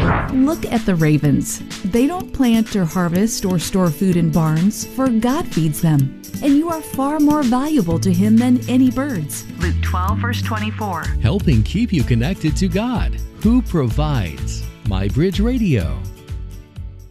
Look at the ravens. They don't plant or harvest or store food in barns, for God feeds them. And you are far more valuable to Him than any birds. Luke 12, verse 24. Helping keep you connected to God, who provides. MyBridge Radio.